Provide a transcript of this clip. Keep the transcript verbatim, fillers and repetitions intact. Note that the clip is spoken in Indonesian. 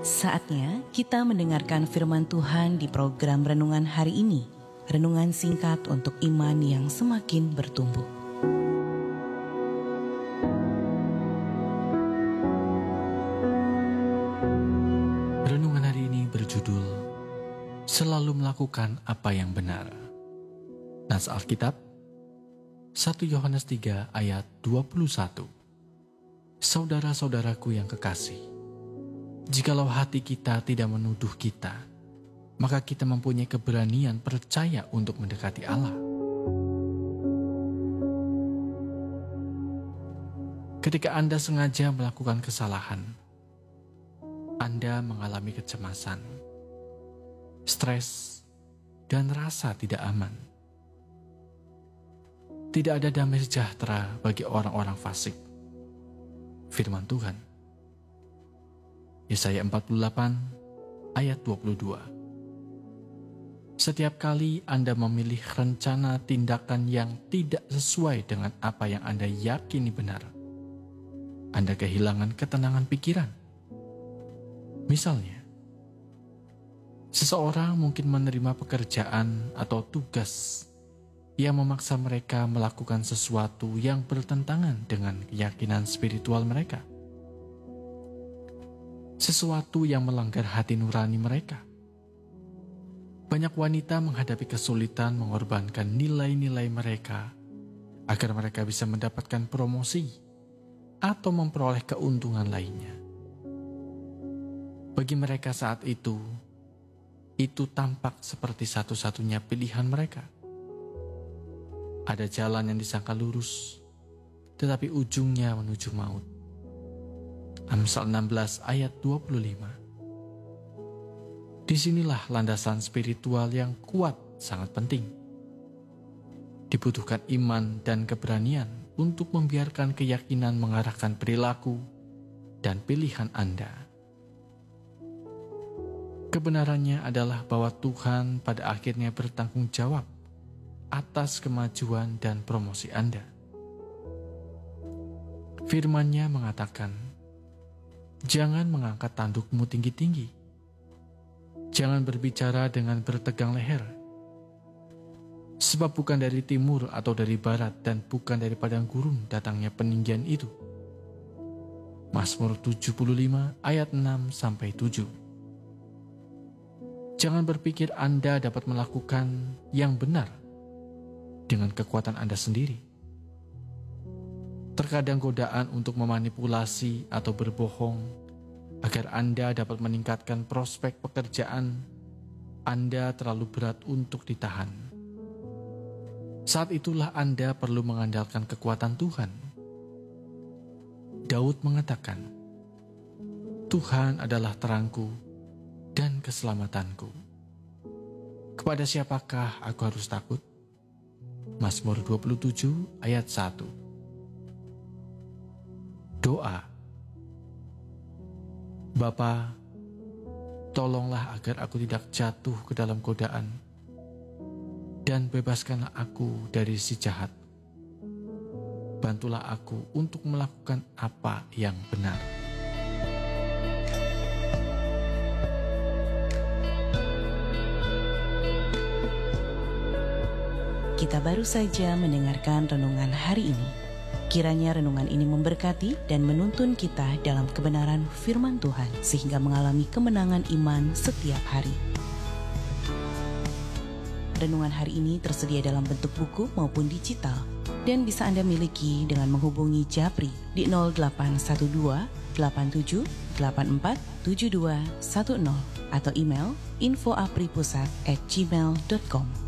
Saatnya kita mendengarkan firman Tuhan di program Renungan hari ini. Renungan singkat untuk iman yang semakin bertumbuh. Renungan hari ini berjudul Selalu Melakukan Apa Yang Benar. Nas Alkitab satu Yohanes tiga ayat dua puluh satu. Saudara-saudaraku yang kekasih, jikalau hati kita tidak menuduh kita, maka kita mempunyai keberanian percaya untuk mendekati Allah. Ketika Anda sengaja melakukan kesalahan, Anda mengalami kecemasan, stres, dan rasa tidak aman. Tidak ada damai sejahtera bagi orang-orang fasik. Firman Tuhan. Yesaya empat puluh delapan ayat dua puluh dua. Setiap kali Anda memilih rencana tindakan yang tidak sesuai dengan apa yang Anda yakini benar, Anda kehilangan ketenangan pikiran. Misalnya, seseorang mungkin menerima pekerjaan atau tugas yang memaksa mereka melakukan sesuatu yang bertentangan dengan keyakinan spiritual mereka. Sesuatu yang melanggar hati nurani mereka. Banyak wanita menghadapi kesulitan mengorbankan nilai-nilai mereka agar mereka bisa mendapatkan promosi atau memperoleh keuntungan lainnya. Bagi mereka saat itu, itu tampak seperti satu-satunya pilihan mereka. Ada jalan yang disangka lurus, tetapi ujungnya menuju maut. Amsal enam belas ayat dua puluh lima. Disinilah landasan spiritual yang kuat sangat penting. Dibutuhkan iman dan keberanian untuk membiarkan keyakinan mengarahkan perilaku dan pilihan Anda. Kebenarannya adalah bahwa Tuhan pada akhirnya bertanggung jawab atas kemajuan dan promosi Anda. Firman-Nya mengatakan, jangan mengangkat tandukmu tinggi-tinggi. Jangan berbicara dengan bertegang leher. Sebab bukan dari timur atau dari barat dan bukan dari padang gurun datangnya peninggian itu. Mazmur tujuh puluh lima ayat enam sampai tujuh. Jangan berpikir Anda dapat melakukan yang benar dengan kekuatan Anda sendiri. Terkadang godaan untuk memanipulasi atau berbohong agar Anda dapat meningkatkan prospek pekerjaan Anda terlalu berat untuk ditahan. Saat itulah Anda perlu mengandalkan kekuatan Tuhan. Daud mengatakan, Tuhan adalah terangku dan keselamatanku. Kepada siapakah aku harus takut? Mazmur dua puluh tujuh ayat satu. Doa. Bapa, tolonglah agar aku tidak jatuh ke dalam godaan, dan bebaskanlah aku dari si jahat. Bantulah aku untuk melakukan apa yang benar. Kita baru saja mendengarkan renungan hari ini. Kiranya renungan ini memberkati dan menuntun kita dalam kebenaran firman Tuhan sehingga mengalami kemenangan iman setiap hari. Renungan hari ini tersedia dalam bentuk buku maupun digital dan bisa Anda miliki dengan menghubungi Japri di nol delapan satu dua delapan tujuh delapan empat tujuh dua satu nol atau email info apripusat at gmail dot com.